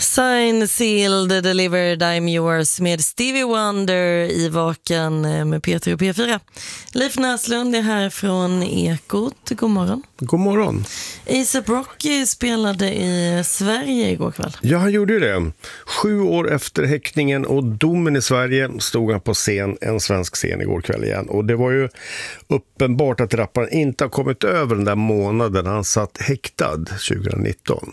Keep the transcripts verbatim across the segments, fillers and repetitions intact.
Signed, sealed, delivered, I'm yours med Stevie Wonder i Vaken med Peter och P fyra. Leif Näslund är här från Ekot. God morgon. God morgon. A$AP Rocky spelade i Sverige igår kväll. Ja, han gjorde ju det. Sju år efter häktningen och domen i Sverige stod han på scen, en svensk scen igår kväll igen. Och det var ju uppenbart att rapparen inte har kommit över den där månaden han satt häktad tjugonitton.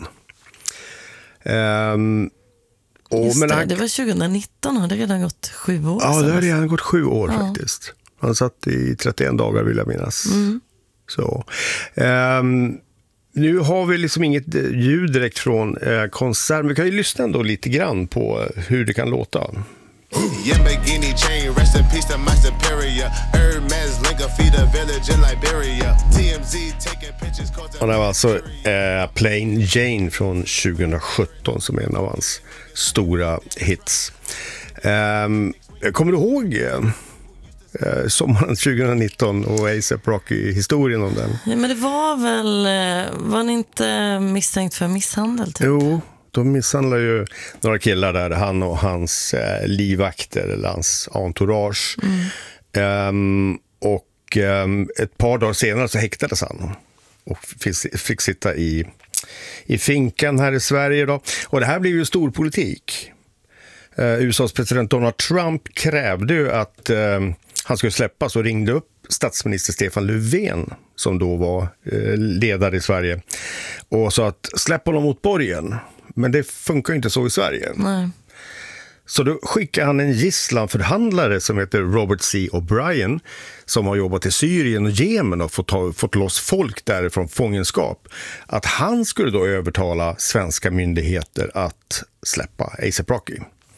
Um, och Just men det, han, det var tjugonitton, har det redan gått sju år ja, sedan? det har redan gått sju år ja. faktiskt. Han satt i trettioen dagar vill jag minnas. Mm. Så. Um, nu har vi liksom inget ljud direkt från eh, konsert. Vi kan ju lyssna ändå lite grann på hur det kan låta. Yamagini chain, rest in peace to my superior. Hermes Linka feed a village in Liberia. T M Z taking pictures. Han var alltså eh, Plain Jane från tjugosjutton som är en av hans stora hits. Um, kommer du ihåg eh, sommaren tjugonitton och A$AP Rocky, historien om den? Ja, men det var väl, var han inte misstänkt för misshandel? Typ? Jo. De misshandlar ju några killar där, han och hans eh, livvakter eller hans entourage. Mm. Um, och um, ett par dagar senare så häktades han och fick, fick sitta i, i finkan här i Sverige då. Och det här blev ju stor politik. Uh, U S A:s president Donald Trump krävde ju att uh, han skulle släppas och ringde upp statsminister Stefan Löfven som då var uh, ledare i Sverige och sa att släpp honom mot borgen. Men det funkar inte så i Sverige. Nej. Så då skickar han en gisslanförhandlare som heter Robert C. O'Brien som har jobbat i Syrien och Jemen och fått, ta, fått loss folk därifrån fångenskap. Att han skulle då övertala svenska myndigheter att släppa A$AP Rocky.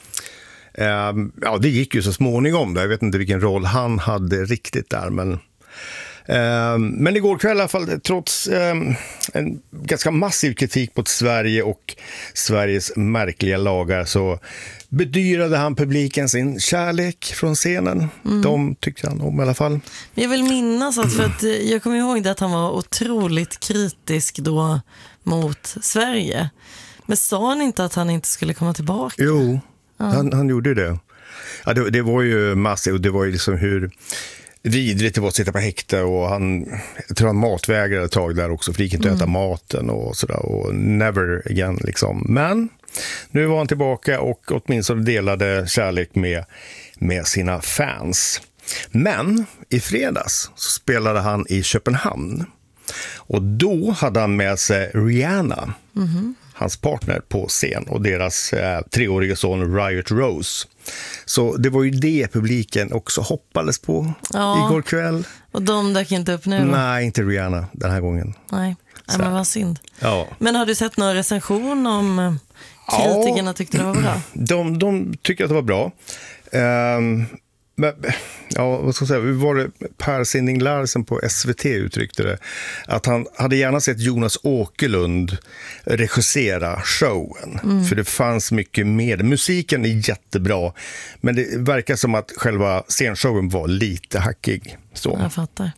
Um, ja, det gick ju så småningom. Jag vet inte vilken roll han hade riktigt där, men... Um, men igår kväll i alla fall, trots um, en ganska massiv kritik mot Sverige och Sveriges märkliga lagar, så bedyrade han publiken sin kärlek från scenen. Mm. De tyckte han om i alla fall. Jag vill minnas att, för att jag kommer ihåg det, att han var otroligt kritisk då mot Sverige. Men sa han inte att han inte skulle komma tillbaka? Jo, ja. han, han gjorde det. Ja, det. Det var ju massivt och det var ju liksom hur... vidrigt det var att sitta på häkte och han, jag tror han matvägrade ett tag där också för gick inte mm. äta maten och sådär och never again liksom. Men nu var han tillbaka och åtminstone delade kärlek med, med sina fans. Men i fredags så spelade han i Köpenhamn och då hade han med sig Rihanna, mm. hans partner, på scen och deras eh, treåriga son Riot Rose. Så det var ju det publiken också hoppades på ja. igår kväll. Och de dök inte upp nu? Nej, inte Rihanna den här gången. Nej, Nej men vad synd. Ja. Men har du sett någon recension om kritikerna ja. tyckte det var bra? De, de tycker att det var bra. Um, men, ja, vad ska jag säga? Var det Per Sinding Larsen på S V T uttryckte det, att han hade gärna sett Jonas Åkerlund regissera showen. Mm. För det fanns mycket med. Musiken är jättebra, men det verkar som att själva scenshowen var lite hackig. Så. Jag fattar.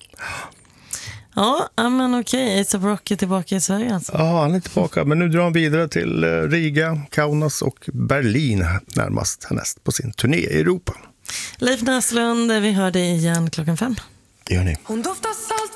Ja, men okej. A$AP Rocky är tillbaka i Sverige alltså. Ja, han är tillbaka. Men nu drar han vidare till Riga, Kaunas och Berlin närmast härnäst på sin turné i Europa. Leif Näslund, vi hör dig igen klockan fem. Det gör ni. Hon doftar